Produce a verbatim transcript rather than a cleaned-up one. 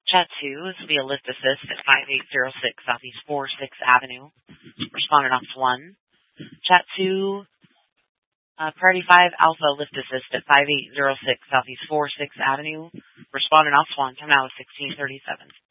Chat two, this will be a lift assist at five eight zero six Southeast four sixth Avenue. Responding off one. Chat two, uh, Priority five Alpha lift assist at five eight zero six Southeast four sixth Avenue. Responding off one. Time now is sixteen thirty-seven.